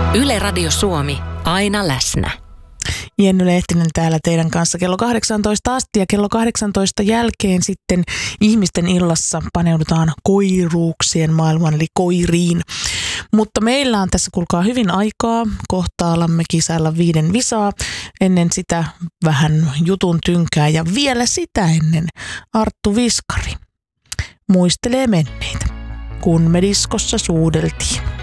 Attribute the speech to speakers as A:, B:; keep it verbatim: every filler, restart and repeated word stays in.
A: Yle Radio Suomi, aina läsnä.
B: Jenny Lehtinen täällä teidän kanssa kello kahdeksantoista asti ja kello kahdeksantoista jälkeen sitten ihmisten illassa paneudutaan koiruuksien maailmaan eli koiriin. Mutta meillä on tässä kuulkaa hyvin aikaa, kohta alamme kisailla viiden visaa, ennen sitä vähän jutun tynkää ja vielä sitä ennen Arttu Viskari muistelee menneitä, kun me diskossa suudeltiin.